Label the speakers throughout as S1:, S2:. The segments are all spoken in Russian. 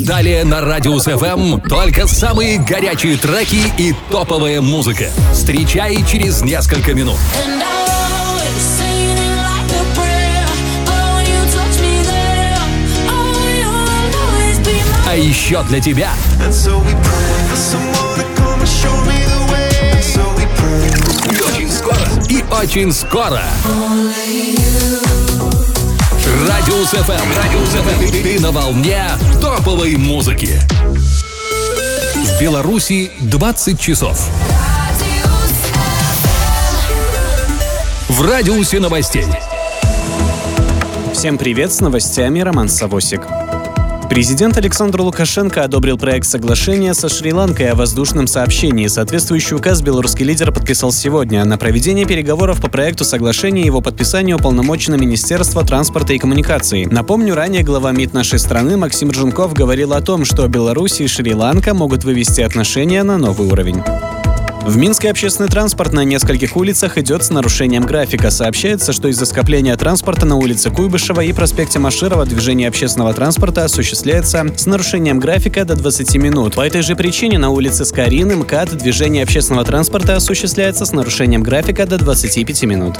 S1: Далее на Радиус FM только самые горячие треки и топовая музыка. Встречай через несколько минут. А еще для тебя и очень скоро Радиус FM. Ты на волне топовой музыки. В Беларуси 20 часов. В радиусе новостей.
S2: Всем привет, с новостями Роман Савосик. Президент Александр Лукашенко одобрил проект соглашения со Шри-Ланкой о воздушном сообщении. Соответствующий указ белорусский лидер подписал сегодня. На проведение переговоров по проекту соглашения и его подписанию уполномочено Министерство транспорта и коммуникаций. Напомню, ранее глава МИД нашей страны Максим Ржунков говорил о том, что Беларусь и Шри-Ланка могут вывести отношения на новый уровень. В Минске общественный транспорт на нескольких улицах идет с нарушением графика. Сообщается, что из-за скопления транспорта на улице Куйбышева и проспекте Маширова движение общественного транспорта осуществляется с нарушением графика до 20 минут. По этой же причине на улице Скорины, МКАД, движение общественного транспорта осуществляется с нарушением графика до 25 минут.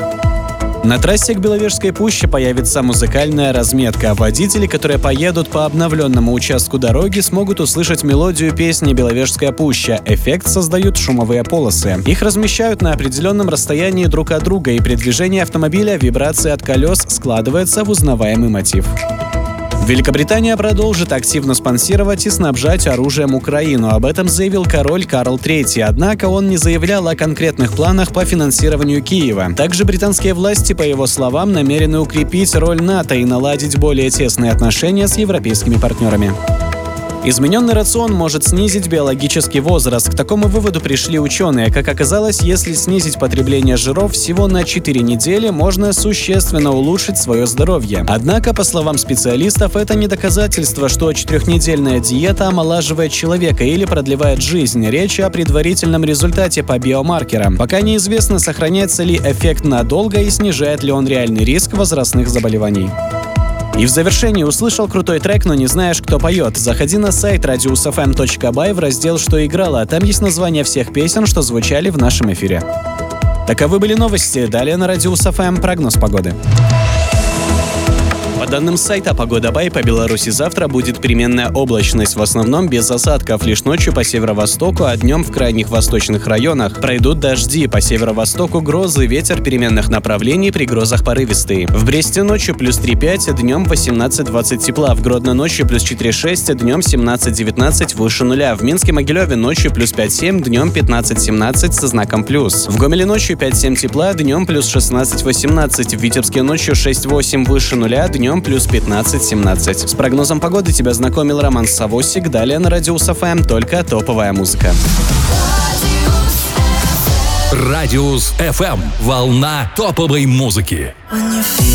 S2: На трассе к Беловежской пуще появится музыкальная разметка. Водители, которые поедут по обновленному участку дороги, смогут услышать мелодию песни «Беловежская пуща». Эффект создают шумовые полосы. Их размещают на определенном расстоянии друг от друга, и при движении автомобиля вибрации от колес складываются в узнаваемый мотив. Великобритания продолжит активно спонсировать и снабжать оружием Украину. Об этом заявил король Карл III. Однако он не заявлял о конкретных планах по финансированию Киева. Также британские власти, по его словам, намерены укрепить роль НАТО и наладить более тесные отношения с европейскими партнерами. Измененный рацион может снизить биологический возраст. К такому выводу пришли ученые. Как оказалось, если снизить потребление жиров всего на 4 недели, можно существенно улучшить свое здоровье. Однако, по словам специалистов, это не доказательство, что 4-недельная диета омолаживает человека или продлевает жизнь. Речь о предварительном результате по биомаркерам. Пока неизвестно, сохраняется ли эффект надолго и снижает ли он реальный риск возрастных заболеваний. И в завершении: услышал крутой трек, но не знаешь, кто поет? Заходи на сайт radiusfm.by в раздел «Что играло», а там есть названия всех песен, что звучали в нашем эфире. Таковы были новости. Далее на Радиус FM прогноз погоды. По данным сайта Погода.бай, по Беларуси завтра будет переменная облачность, в основном без осадков, лишь ночью по северо-востоку, а днем в крайних восточных районах. Пройдут дожди, по северо-востоку грозы, ветер переменных направлений, при грозах порывистый. В Бресте ночью плюс 3-5, днем 18-20 тепла, в Гродно ночью плюс 4-6, днем 17-19 выше нуля, в Минске-Могилеве ночью плюс 5-7, днем 15-17 со знаком плюс. В Гомеле ночью 5-7 тепла, днем плюс 16-18, в Витебске ночью 6-8 выше нуля, днем плюс 15-17. С прогнозом погоды тебя знакомил Роман Савосик. Далее на Радиус FM только топовая музыка.
S1: Радиус FM. Волна топовой музыки.